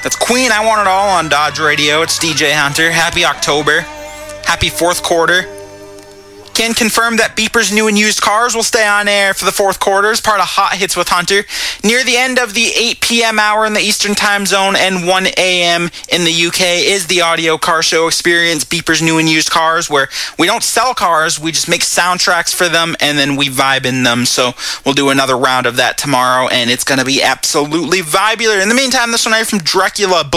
That's Queen, I Want It All on Dodge Radio. It's DJ Hunter. Happy October. Happy fourth quarter. Can confirm that Beeper's new and used cars will stay on air for the fourth quarter as part of Hot Hits with Hunter. Near the end of the 8 p.m. hour in the Eastern Time Zone and 1 a.m. in the UK is the audio car show experience, Beeper's new and used cars, where we don't sell cars, we just make soundtracks for them and then we vibe in them. So we'll do another round of that tomorrow and it's going to be absolutely vibular. In the meantime, this one here from Dracula